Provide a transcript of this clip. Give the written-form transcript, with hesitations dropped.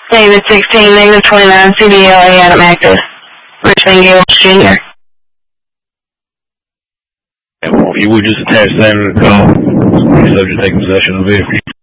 David 16, negative 29, CBLA, Adam active. Richmond Gales Jr. You would just attach them and call. Subject taking possession of the vehicle.